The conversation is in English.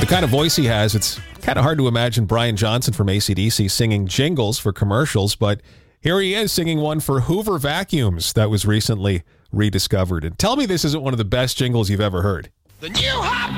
The kind of voice he has, it's kind of hard to imagine Brian Johnson from AC/DC singing jingles for commercials, but here he is singing one for Hoover Vacuums that was recently rediscovered. And tell me this isn't one of the best jingles you've ever heard. The new hot